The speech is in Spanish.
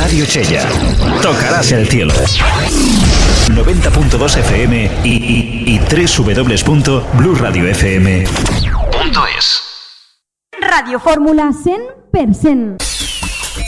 Radio Chella. Tocarás el cielo. 90.2 FM y www.blueradiofm.es. Radio Fórmula 100%.